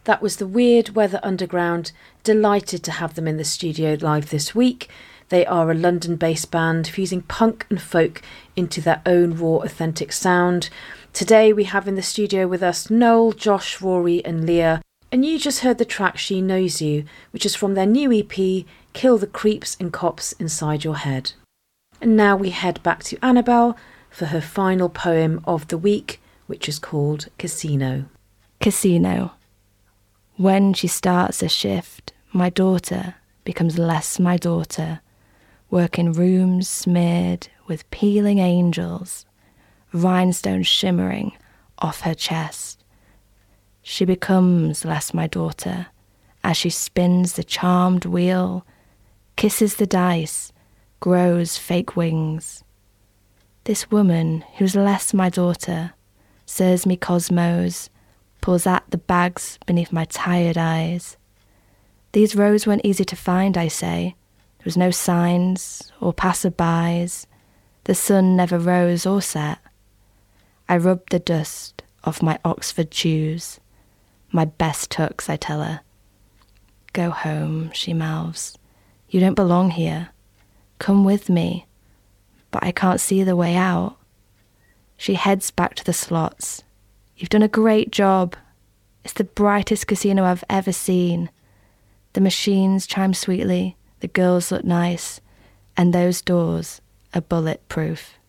That was the Weird Weather Underground. Delighted to have them in the studio live this week. They are a London-based band fusing punk and folk into their own raw, authentic sound. Today we have in the studio with us Noel, Josh, Rory and Leah. And you just heard the track She Knows You, which is from their new EP, Kill the Creeps and Cops Inside Your Head. And now we head back to Annabelle for her final poem of the week, which is called Casino. Casino. When she starts a shift, my daughter becomes less my daughter, working rooms smeared with peeling angels, rhinestones shimmering off her chest. She becomes less my daughter as she spins the charmed wheel, kisses the dice, grows fake wings. This woman who's less my daughter serves me cosmos, pulls at the bags beneath my tired eyes. These roads weren't easy to find, I say. There was no signs or passer-bys. The sun never rose or set. I rubbed the dust off my Oxford shoes. My best tux, I tell her. Go home, she mouths. You don't belong here. Come with me. But I can't see the way out. She heads back to the slots. You've done a great job. It's the brightest casino I've ever seen. The machines chime sweetly, the girls look nice, and those doors are bulletproof.